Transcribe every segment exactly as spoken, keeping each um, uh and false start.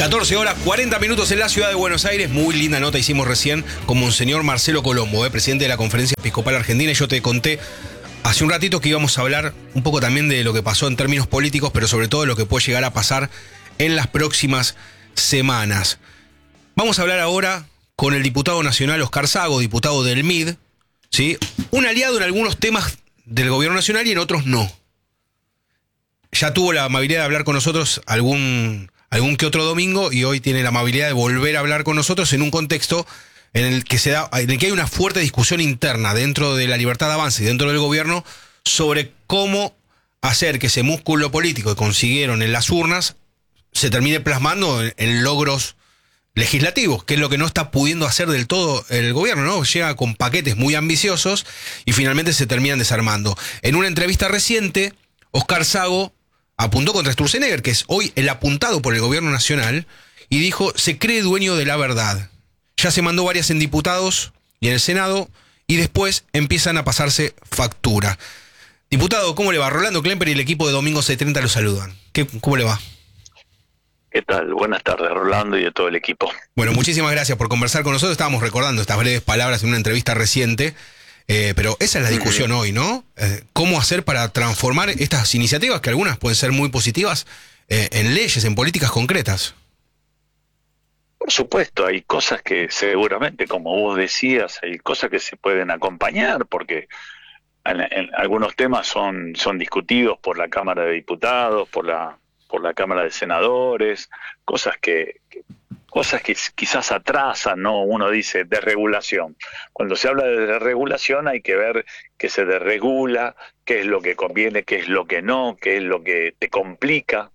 catorce horas, cuarenta minutos en la ciudad de Buenos Aires. Muy linda nota hicimos recién con Monseñor Marcelo Colombo, eh, presidente de la Conferencia Episcopal Argentina. Y yo te conté hace un ratito que íbamos a hablar un poco también de lo que pasó en términos políticos, pero sobre todo de lo que puede llegar a pasar en las próximas semanas. Vamos a hablar ahora con el diputado nacional Oscar Sago, diputado del M I D, ¿sí? Un aliado en algunos temas del gobierno nacional y en otros no. Ya tuvo la amabilidad de hablar con nosotros algún, algún que otro domingo y hoy tiene la amabilidad de volver a hablar con nosotros en un contexto en el que se da, en el que hay una fuerte discusión interna dentro de la Libertad de Avanza y dentro del gobierno sobre cómo hacer que ese músculo político que consiguieron en las urnas se termine plasmando en, en logros legislativos, que es lo que no está pudiendo hacer del todo el gobierno, ¿no? Llega con paquetes muy ambiciosos y finalmente se terminan desarmando. En una entrevista reciente, Oscar Sago apuntó contra Sturzenegger, que es hoy el apuntado por el gobierno nacional, y dijo, se cree dueño de la verdad. Ya se mandó varias en diputados y en el Senado, y después empiezan a pasarse factura. Diputado, ¿cómo le va? Rolando Klemper y el equipo de Domingo seiscientos treinta lo saludan. ¿Qué, ¿Cómo le va? ¿Qué tal? Buenas tardes, Rolando, y de todo el equipo. Bueno, muchísimas gracias por conversar con nosotros. Estábamos recordando estas breves palabras en una entrevista reciente, eh, pero esa es la discusión uh-huh. hoy, ¿no? Eh, ¿Cómo hacer para transformar estas iniciativas, que algunas pueden ser muy positivas, eh, en leyes, en políticas concretas? Por supuesto, hay cosas que seguramente, como vos decías, hay cosas que se pueden acompañar, porque en, en algunos temas son, son discutidos por la Cámara de Diputados, por la por la Cámara de Senadores, cosas que, que cosas que quizás atrasan, ¿no? Uno dice desregulación. Cuando se habla de desregulación hay que ver qué se desregula, qué es lo que conviene, qué es lo que no, qué es lo que te complica.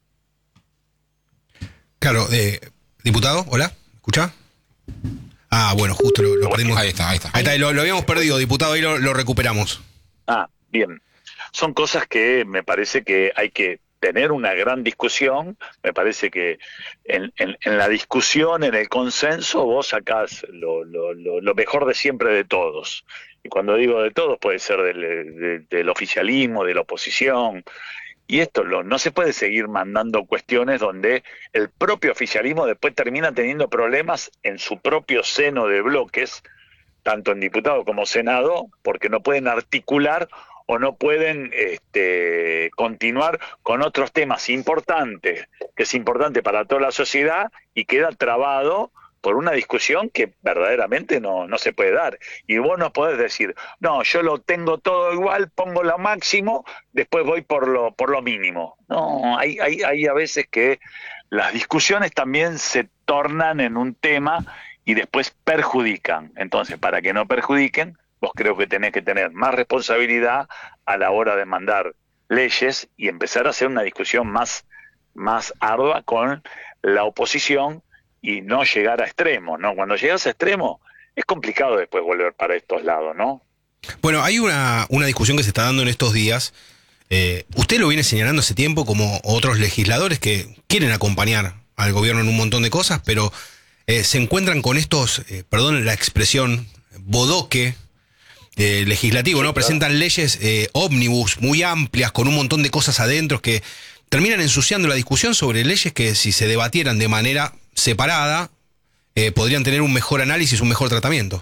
Claro, eh, diputado, hola, ¿escucha? Ah, bueno, justo lo, lo perdimos. Ahí está, ahí está. Ahí está, lo, lo habíamos perdido, diputado, ahí lo, lo recuperamos. Ah, bien. Son cosas que me parece que hay que tener una gran discusión. Me parece que en, en, en la discusión, en el consenso, vos sacás lo, lo, lo, lo mejor de siempre de todos. Y cuando digo de todos, puede ser del, de, del oficialismo, de la oposición. Y esto lo, no se puede seguir mandando cuestiones donde el propio oficialismo después termina teniendo problemas en su propio seno de bloques, tanto en diputado como senado, porque no pueden articular o no pueden este, continuar con otros temas importantes, que es importante para toda la sociedad, y queda trabado por una discusión que verdaderamente no, no se puede dar. Y vos no podés decir, no, yo lo tengo todo igual, pongo lo máximo, después voy por lo, por lo mínimo. No, hay, hay, hay a veces que las discusiones también se tornan en un tema y después perjudican. Entonces, para que no perjudiquen, vos creo que tenés que tener más responsabilidad a la hora de mandar leyes y empezar a hacer una discusión más, más ardua con la oposición y no llegar a extremos, ¿no? Cuando llegas a extremos es complicado después volver para estos lados, ¿no? Bueno, hay una, una discusión que se está dando en estos días. Eh, usted lo viene señalando hace tiempo, como otros legisladores que quieren acompañar al gobierno en un montón de cosas, pero eh, se encuentran con estos, eh, perdón la expresión, bodoque, Eh, legislativo, ¿no? Sí, claro. Presentan leyes eh, ómnibus muy amplias con un montón de cosas adentro que terminan ensuciando la discusión sobre leyes que si se debatieran de manera separada eh, podrían tener un mejor análisis, un mejor tratamiento.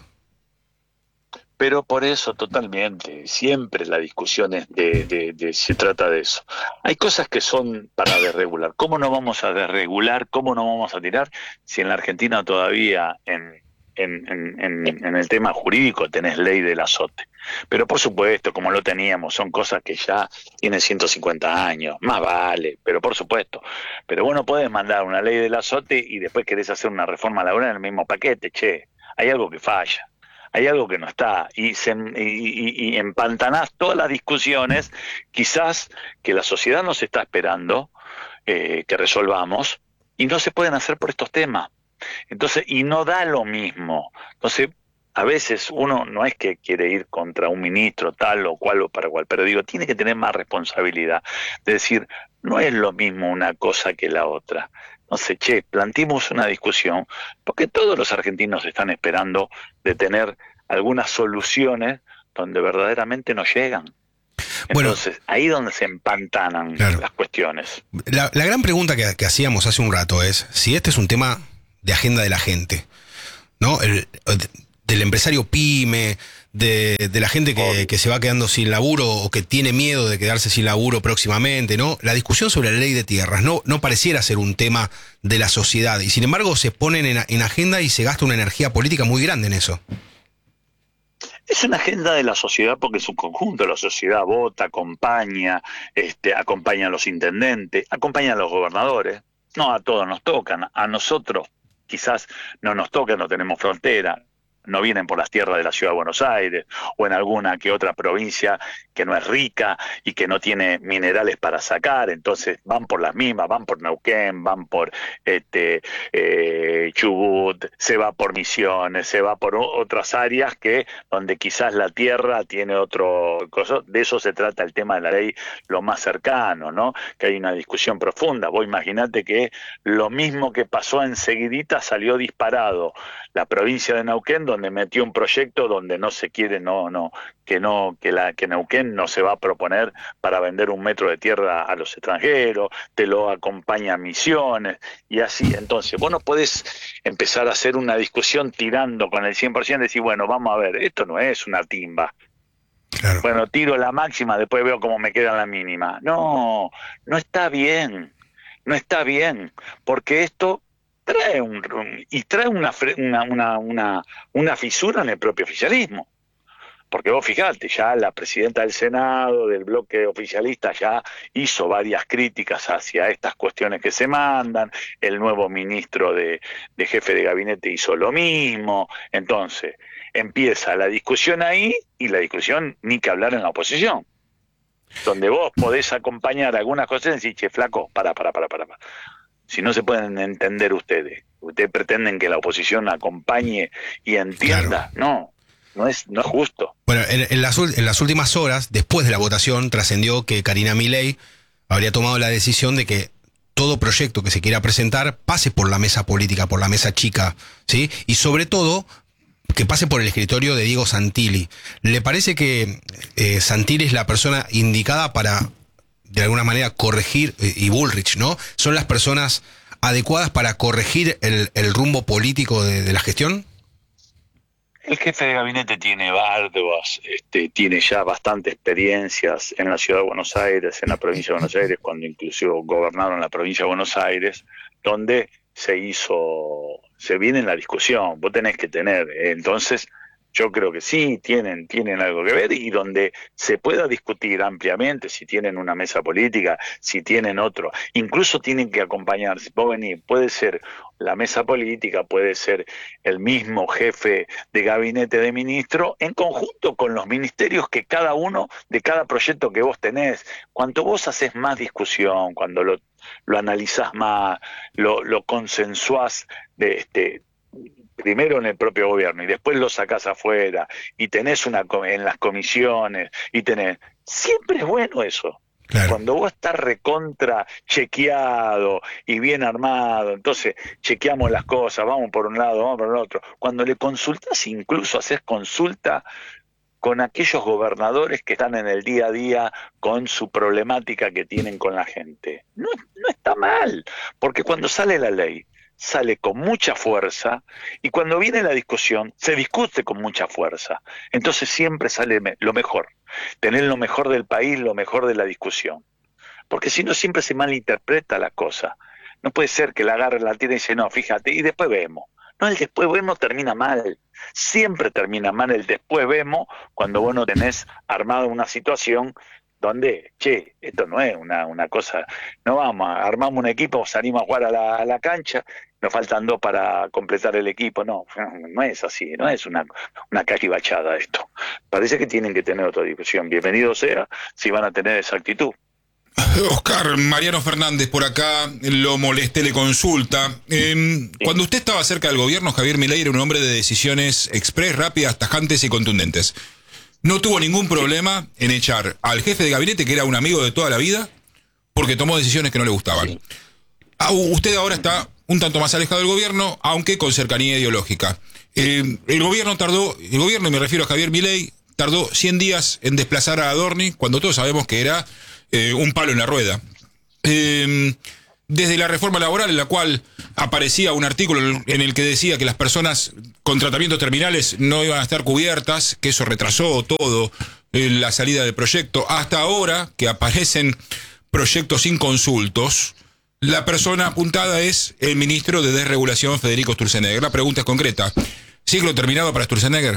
Pero por eso totalmente, siempre la discusión es de, de, de, se trata de eso. Hay cosas que son para desregular. ¿Cómo no vamos a desregular? ¿Cómo no vamos a tirar? Si en la Argentina todavía en En, en, en el tema jurídico tenés ley del azote, pero por supuesto, como lo teníamos, son cosas que ya tienen ciento cincuenta años, más vale, pero por supuesto, pero vos no podés mandar una ley del azote y después querés hacer una reforma laboral en el mismo paquete. Che, hay algo que falla, hay algo que no está, y, se, y, y, y empantanás todas las discusiones, quizás que la sociedad nos está esperando eh, que resolvamos, y no se pueden hacer por estos temas. Entonces, y no da lo mismo. Entonces, a veces uno no es que quiere ir contra un ministro tal o cual o para cual, pero digo, tiene que tener más responsabilidad. De decir, no es lo mismo una cosa que la otra. Entonces, che, planteemos una discusión, porque todos los argentinos están esperando de tener algunas soluciones donde verdaderamente no llegan. Bueno, Entonces, ahí es donde se empantanan claro. las cuestiones. La, la gran pregunta que, que hacíamos hace un rato es si este es un tema de agenda de la gente, ¿no? El, del empresario pyme, de, de la gente que, que se va quedando sin laburo o que tiene miedo de quedarse sin laburo próximamente, ¿no? La discusión sobre la ley de tierras no, no pareciera ser un tema de la sociedad y sin embargo se ponen en, en agenda y se gasta una energía política muy grande en eso. Es una agenda de la sociedad porque es un conjunto, la sociedad vota, acompaña, este, acompaña a los intendentes, acompaña a los gobernadores. No a todos nos tocan, a nosotros quizás no nos toca, no tenemos frontera, no vienen por las tierras de la Ciudad de Buenos Aires o en alguna que otra provincia que no es rica y que no tiene minerales para sacar, entonces van por las mismas, van por Neuquén, van por este eh, Chubut, se va por Misiones, se va por otras áreas que donde quizás la tierra tiene otro cosa. De eso se trata el tema de la ley, lo más cercano, ¿no? Que hay una discusión profunda. Vos imaginate que lo mismo que pasó enseguidita salió disparado la provincia de Neuquén, donde metió un proyecto donde no se quiere, no, no, que no, que la que Neuquén no se va a proponer para vender un metro de tierra a los extranjeros, te lo acompaña Misiones, y así. Entonces, vos no podés empezar a hacer una discusión tirando con el cien por ciento y decir, bueno, vamos a ver, esto no es una timba. Claro. Bueno, tiro la máxima, después veo cómo me queda la mínima. No, no está bien, no está bien, porque esto trae un y trae una, una, una, una, una fisura en el propio oficialismo. Porque vos fijate, ya la presidenta del Senado, del bloque oficialista, ya hizo varias críticas hacia estas cuestiones que se mandan, el nuevo ministro de, de jefe de gabinete hizo lo mismo, entonces empieza la discusión ahí y la discusión ni que hablar en la oposición, donde vos podés acompañar algunas cosas y decir, che, flaco, para, para, para, para, para. Si no se pueden entender ustedes, ustedes pretenden que la oposición acompañe y entienda, claro. no, no es, no es justo. Bueno, en, en, las, en las últimas horas, después de la votación, trascendió que Karina Milei habría tomado la decisión de que todo proyecto que se quiera presentar pase por la mesa política, por la mesa chica, ¿sí? Y sobre todo, que pase por el escritorio de Diego Santilli. ¿Le parece que eh, Santilli es la persona indicada para, de alguna manera, corregir, y Bullrich, ¿no? ¿Son las personas adecuadas para corregir el, el rumbo político de, de la gestión? El jefe de gabinete tiene bárbaros, este, tiene ya bastante experiencias en la Ciudad de Buenos Aires, en la provincia de Buenos Aires, cuando incluso gobernaron la provincia de Buenos Aires, donde se hizo, se viene en la discusión, vos tenés que tener, entonces yo creo que sí, tienen, tienen algo que ver, y donde se pueda discutir ampliamente, si tienen una mesa política, si tienen otro, incluso tienen que acompañarse, vos venís, puede ser la mesa política, puede ser el mismo jefe de gabinete de ministro, en conjunto con los ministerios que cada uno, de cada proyecto que vos tenés, cuanto vos haces más discusión, cuando lo, lo analizás más, lo, lo consensuás de este primero en el propio gobierno y después lo sacás afuera y tenés una en las comisiones y tenés, siempre es bueno eso. Claro. Cuando vos estás recontra chequeado y bien armado, entonces chequeamos las cosas, vamos por un lado, vamos por el otro. Cuando le consultás, incluso haces consulta con aquellos gobernadores que están en el día a día con su problemática que tienen con la gente. No, no está mal, porque cuando sale la ley, sale con mucha fuerza, y cuando viene la discusión se discute con mucha fuerza, entonces siempre sale lo mejor, tener lo mejor del país, lo mejor de la discusión, porque si no siempre se malinterpreta la cosa. No puede ser que la agarre, la tire y dice no, fíjate, y después vemos. No, el después vemos termina mal, siempre termina mal el después vemos cuando vos no tenés armado una situación donde, che, esto no es una, una cosa, no vamos, armamos un equipo, salimos a jugar a la, a la cancha, nos faltan dos para completar el equipo, no, no es así, no es una, una cachivachada esto. Parece que tienen que tener otra discusión. Bienvenido sea si van a tener esa actitud. Oscar, Mariano Fernández por acá, lo molesté, le consulta. Eh, sí. Cuando usted estaba cerca del gobierno, Javier Milei era un hombre de decisiones express, rápidas, tajantes y contundentes. No tuvo ningún problema en echar al jefe de gabinete, que era un amigo de toda la vida, porque tomó decisiones que no le gustaban. Sí. Usted ahora está un tanto más alejado del gobierno, aunque con cercanía ideológica. Eh, el gobierno tardó, el gobierno, y me refiero a Javier Milei, tardó cien días en desplazar a Adorni, cuando todos sabemos que era eh, un palo en la rueda. Eh, desde la reforma laboral, en la cual aparecía un artículo en el que decía que las personas con tratamientos terminales no iban a estar cubiertas, que eso retrasó todo eh, la salida del proyecto, hasta ahora que aparecen proyectos inconsultos, la persona apuntada es el ministro de Desregulación, Federico Sturzenegger. La pregunta es concreta: ¿ciclo terminado para Sturzenegger?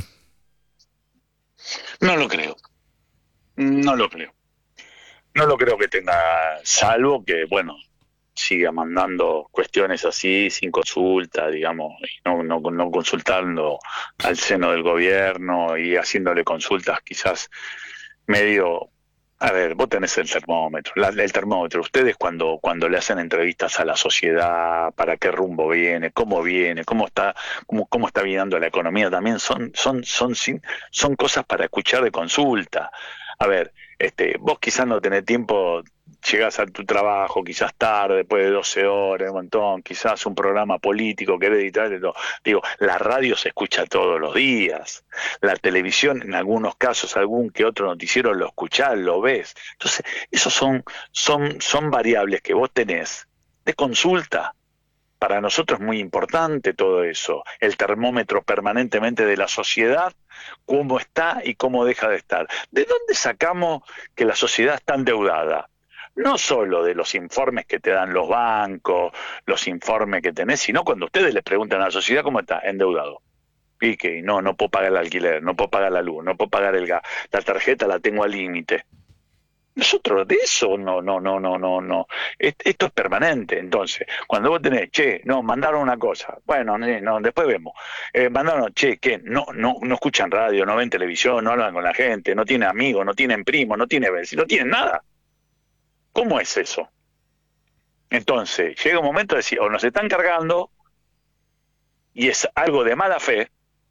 No lo creo. No lo creo. No lo creo que tenga, salvo que, bueno, siga mandando cuestiones así sin consulta, digamos, y no, no, no consultando al seno del gobierno y haciéndole consultas quizás medio. A ver, vos tenés el termómetro, la, el termómetro. Ustedes cuando cuando le hacen entrevistas a la sociedad, para qué rumbo viene, cómo viene, cómo está, cómo, cómo está viendo la economía, también son son son son, son cosas para escuchar de consulta. A ver, este, vos quizás no tenés tiempo, llegás a tu trabajo quizás tarde, después de doce horas, un montón, quizás un programa político, querés editar, no. Digo, la radio se escucha todos los días, la televisión en algunos casos, algún que otro noticiero lo escuchás, lo ves. Entonces, esos son, son, son variables que vos tenés de consulta. Para nosotros es muy importante todo eso, el termómetro permanentemente de la sociedad, cómo está y cómo deja de estar. ¿De dónde sacamos que la sociedad está endeudada? No solo de los informes que te dan los bancos, los informes que tenés, sino cuando ustedes le preguntan a la sociedad cómo está, endeudado. Y que no, no puedo pagar el alquiler, no puedo pagar la luz, no puedo pagar el gas, la tarjeta la tengo al límite. Nosotros de eso no, no, no, no, no, no. Esto es permanente. Entonces, cuando vos tenés, che, no, mandaron una cosa, bueno, no, después vemos. Eh, mandaron, che, que no, no, no escuchan radio, no ven televisión, no hablan con la gente, no tienen amigos, no tienen primos, no tienen vecinos, no tienen nada. ¿Cómo es eso? Entonces, llega un momento de decir, o nos están cargando y es algo de mala fe,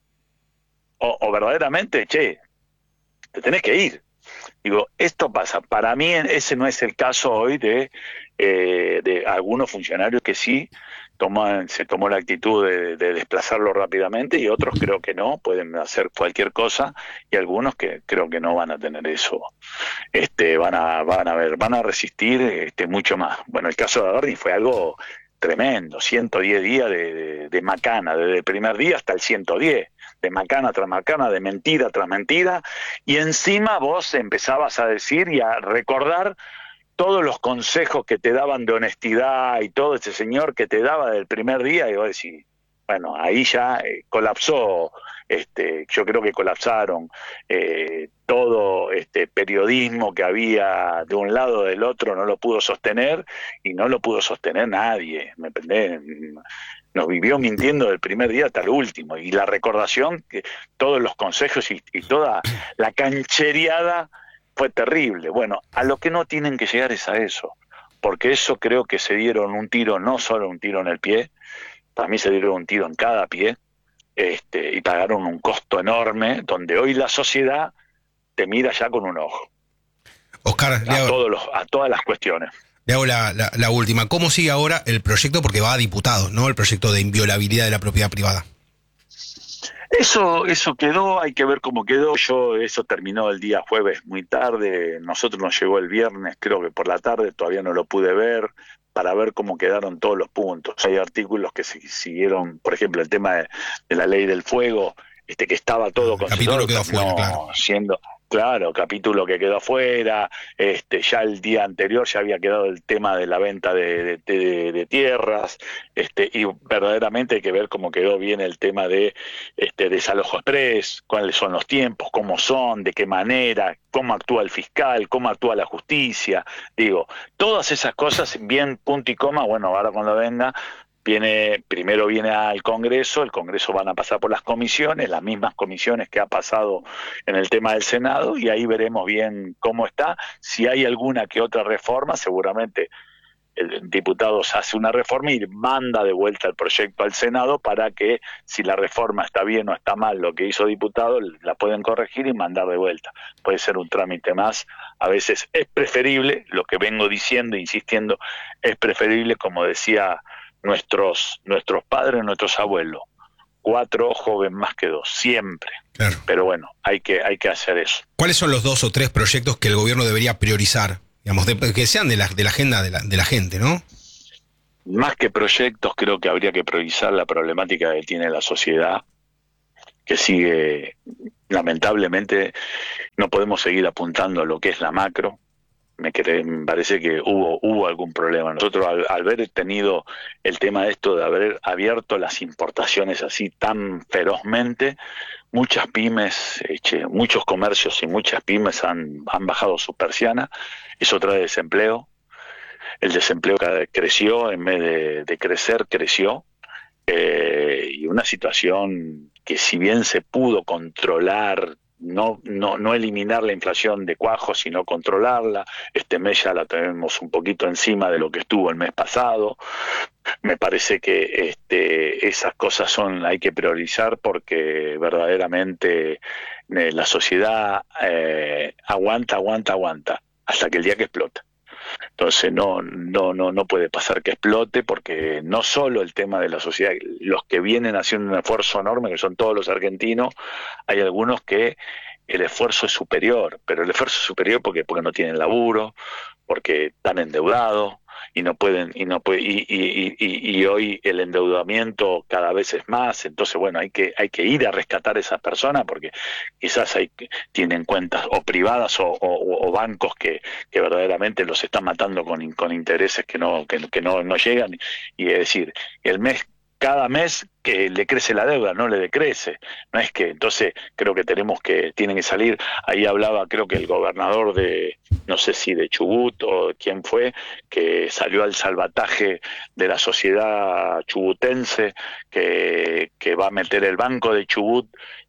o, o verdaderamente, che, te tenés que ir. Digo, esto pasa. Para mí ese no es el caso hoy de, eh, de algunos funcionarios que sí toman, se tomó la actitud de, de desplazarlo rápidamente, y otros creo que no, pueden hacer cualquier cosa, y algunos que creo que no van a tener eso, este, van a, van a ver, van a resistir este, mucho más. Bueno, el caso de Adorni fue algo tremendo, ciento diez días de, de, de macana, desde el primer día hasta el ciento diez, de macana tras macana, de mentira tras mentira, y encima vos empezabas a decir y a recordar todos los consejos que te daban de honestidad y todo ese señor que te daba del primer día, y vos decís, bueno, ahí ya eh, colapsó, este, yo creo que colapsaron eh, todo este periodismo que había de un lado o del otro, no lo pudo sostener, y no lo pudo sostener nadie, ¿me entendés? Nos vivió mintiendo del primer día hasta el último, y la recordación, que todos los consejos y, y toda la canchereada fue terrible. Bueno, a lo que no tienen que llegar es a eso, porque eso creo que se dieron un tiro, no solo un tiro en el pie, para mí se dieron un tiro en cada pie, este, y pagaron un costo enorme, donde hoy la sociedad te mira ya con un ojo. Oscar, a, hago, todos los, a todas las cuestiones. Le hago la, la, la última. ¿Cómo sigue ahora el proyecto? Porque va a diputados, ¿no? El proyecto de inviolabilidad de la propiedad privada. Eso, eso quedó, hay que ver cómo quedó. Yo, eso terminó el día jueves muy tarde, nosotros nos llegó el viernes, creo que por la tarde, todavía no lo pude ver, para ver cómo quedaron todos los puntos. Hay artículos que se siguieron, por ejemplo, el tema de, de la ley del fuego, este que estaba todo el capítulo quedó afuera, no, claro. siendo Claro, capítulo que quedó afuera, este, ya el día anterior ya había quedado el tema de la venta de, de, de, de tierras, este, y verdaderamente hay que ver cómo quedó bien el tema de este, desalojo express, cuáles son los tiempos, cómo son, de qué manera, cómo actúa el fiscal, cómo actúa la justicia, digo, todas esas cosas bien punto y coma. Bueno, ahora cuando venga, Viene, primero viene al Congreso, el Congreso van a pasar por las comisiones, las mismas comisiones que ha pasado en el tema del Senado, y ahí veremos bien cómo está. Si hay alguna que otra reforma, seguramente el diputado hace una reforma y manda de vuelta el proyecto al Senado para que, si la reforma está bien o está mal lo que hizo diputado, la pueden corregir y mandar de vuelta. Puede ser un trámite más. A veces es preferible, lo que vengo diciendo, insistiendo, es preferible, como decía nuestros nuestros padres, nuestros abuelos, cuatro ojos ven más que dos, siempre. Claro. Pero bueno, hay que, hay que hacer eso. ¿Cuáles son los dos o tres proyectos que el gobierno debería priorizar? Digamos, de, que sean de la, de la agenda de la, de la gente, ¿no? Más que proyectos, creo que habría que priorizar la problemática que tiene la sociedad, que sigue, lamentablemente, no podemos seguir apuntando a lo que es la macro. Me, cree, me parece que hubo hubo algún problema. Nosotros al, al haber tenido el tema de esto de haber abierto las importaciones así tan ferozmente, muchas pymes, eche, muchos comercios y muchas pymes han, han bajado su persiana. Eso trae desempleo. El desempleo creció, en vez de, de crecer, creció. Eh, y una situación que, si bien se pudo controlar, no, no, no eliminar la inflación de cuajo, sino controlarla. Este mes ya la tenemos un poquito encima de lo que estuvo el mes pasado. Me parece que este, esas cosas son hay que priorizar, porque verdaderamente eh, la sociedad eh, aguanta, aguanta, aguanta, hasta que el día que explota. Entonces no, no, no, no puede pasar que explote, porque no solo el tema de la sociedad, los que vienen haciendo un esfuerzo enorme, que son todos los argentinos, hay algunos que el esfuerzo es superior, pero el esfuerzo es superior porque, porque no tienen laburo, porque están endeudados y no pueden, y no puede, y, y, y, y hoy el endeudamiento cada vez es más. Entonces bueno, hay que, hay que ir a rescatar a esas personas, porque quizás hay, tienen cuentas o privadas o, o, o bancos que, que verdaderamente los están matando con, con intereses que no, que, que no, no llegan, y es decir, el mes cada mes que le crece la deuda, no le decrece. No es que, entonces creo que tenemos que, tienen que salir. Ahí hablaba, creo que el gobernador de, no sé si de Chubut o quién fue, que salió al salvataje de la sociedad chubutense, que, que va a meter el banco de Chubut.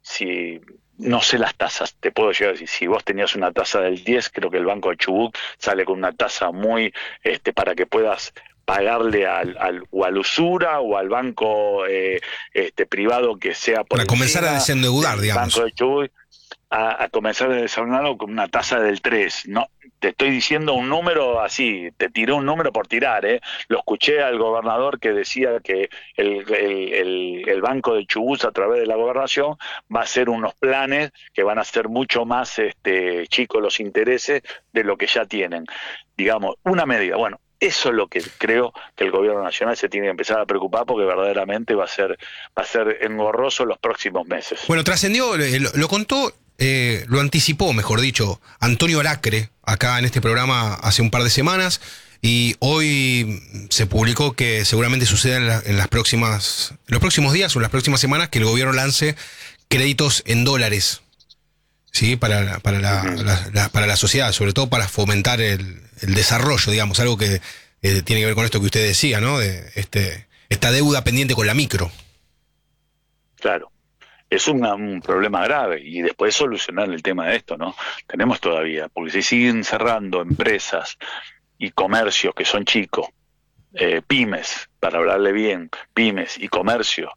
Si no sé las tasas, te puedo llegar a decir, si vos tenías una tasa del diez, creo que el banco de Chubut sale con una tasa muy, este, para que puedas pagarle al, al o al usura o al banco eh, este privado que sea por para comenzar a desendeudar, digamos. Banco de Chubut, a, a comenzar a desendeudar con una tasa del tres. No, te estoy diciendo un número así, te tiré un número por tirar, ¿eh? Lo escuché al gobernador que decía que el, el, el, el Banco de Chubut, a través de la gobernación, va a hacer unos planes que van a ser mucho más este, chicos los intereses de lo que ya tienen. Digamos, una medida, bueno, eso es lo que creo que el gobierno nacional se tiene que empezar a preocupar, porque verdaderamente va a ser va a ser engorroso los próximos meses. Bueno, trascendió, lo, lo contó, eh, lo anticipó, mejor dicho, Antonio Lacre, acá en este programa hace un par de semanas, y hoy se publicó que seguramente suceda en, la, en las próximas, en los próximos días o en las próximas semanas, que el gobierno lance créditos en dólares, sí, para, para, la, uh-huh. la, la, para la sociedad, sobre todo para fomentar el, el desarrollo, digamos, algo que eh, tiene que ver con esto que usted decía, ¿no? De este, esta deuda pendiente con la micro. Claro, es una, un problema grave, y después solucionar el tema de esto, ¿no? Tenemos todavía, porque se siguen cerrando empresas y comercios que son chicos, eh, pymes, para hablarle bien, pymes y comercios.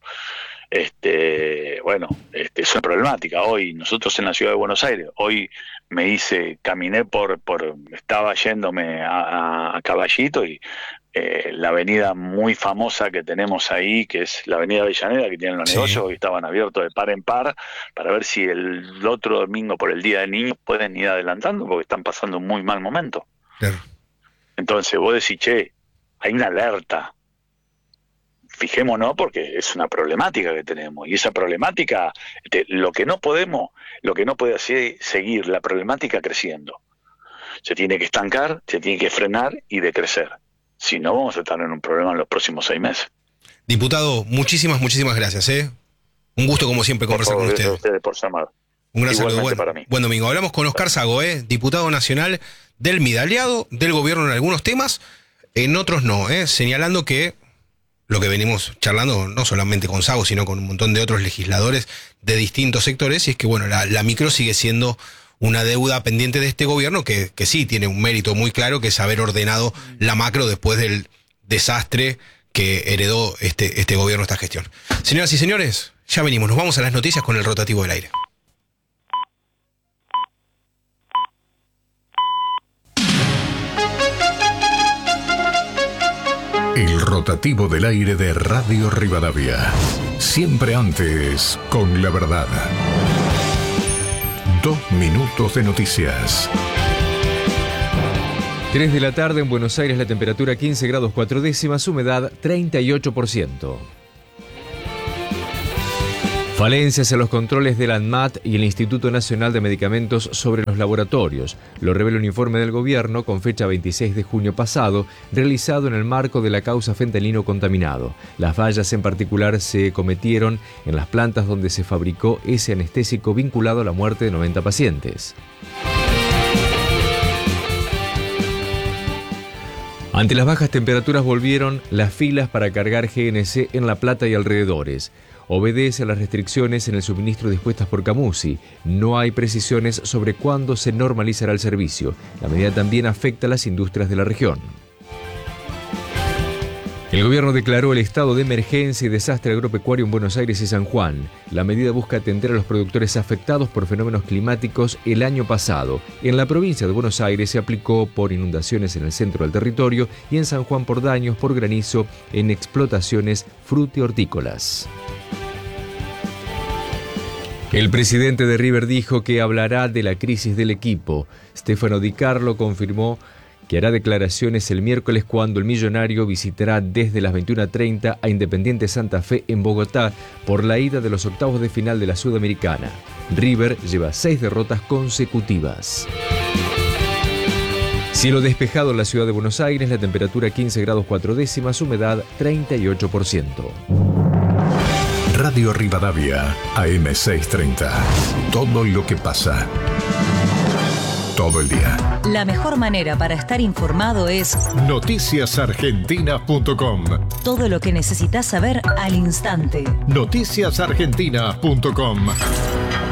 Este, bueno, este, es una problemática. Hoy, nosotros en la ciudad de Buenos Aires, hoy me hice, caminé por, por estaba yéndome a, a, a Caballito, y eh, la avenida muy famosa que tenemos ahí, que es la avenida Avellaneda, que tienen los sí. negocios, hoy estaban abiertos de par en par, para ver si el otro domingo, por el Día del Niño, pueden ir adelantando, porque están pasando un muy mal momento. Claro. Entonces vos decís, che, hay una alerta. Fijémonos, porque es una problemática que tenemos, y esa problemática, te, lo que no podemos, lo que no puede hacer es seguir la problemática creciendo. Se tiene que estancar, se tiene que frenar y decrecer. Si no, vamos a estar en un problema en los próximos seis meses. Diputado, muchísimas, muchísimas gracias, ¿eh? Un gusto, como siempre, conversar por favor, con usted. ustedes por llamar. Un gran Igualmente saludo. Buen, para mí. Buen domingo. Hablamos con Oscar Sago, ¿eh? Diputado nacional del M I D, aliado del gobierno en algunos temas, en otros no, ¿eh? Señalando que lo que venimos charlando, no solamente con Sago, sino con un montón de otros legisladores de distintos sectores, y es que, bueno, la, la micro sigue siendo una deuda pendiente de este gobierno, que, que sí tiene un mérito muy claro, que es haber ordenado la macro después del desastre que heredó este, este gobierno, esta gestión. Señoras y señores, ya venimos, nos vamos a las noticias con el rotativo del aire. El rotativo del aire de Radio Rivadavia. Siempre antes, con la verdad. Dos minutos de noticias. tres de la tarde en Buenos Aires, la temperatura quince grados cuatro décimas, humedad treinta y ocho por ciento. Falencias en los controles del ANMAT y el Instituto Nacional de Medicamentos sobre los laboratorios. Lo revela un informe del gobierno con fecha veintiséis de junio pasado, realizado en el marco de la causa fentanilo contaminado. Las fallas en particular se cometieron en las plantas donde se fabricó ese anestésico vinculado a la muerte de noventa pacientes. Ante las bajas temperaturas volvieron las filas para cargar G N C en La Plata y alrededores. Obedece a las restricciones en el suministro dispuestas por Camusi. No hay precisiones sobre cuándo se normalizará el servicio. La medida también afecta a las industrias de la región. El gobierno declaró el estado de emergencia y desastre agropecuario en Buenos Aires y San Juan. La medida busca atender a los productores afectados por fenómenos climáticos el año pasado. En la provincia de Buenos Aires se aplicó por inundaciones en el centro del territorio y en San Juan por daños por granizo en explotaciones frutihortícolas. El presidente de River dijo que hablará de la crisis del equipo. Stefano Di Carlo confirmó que hará declaraciones el miércoles cuando el millonario visitará desde las veintiuna treinta a Independiente Santa Fe en Bogotá por la ida de los octavos de final de la Sudamericana. River lleva seis derrotas consecutivas. Cielo despejado en la ciudad de Buenos Aires, la temperatura quince grados cuatro décimas, humedad treinta y ocho por ciento. Radio Rivadavia, A M seiscientos treinta. Todo lo que pasa. Todo el día. La mejor manera para estar informado es noticias argentinas punto com. Todo lo que necesitas saber al instante. noticias argentinas punto com.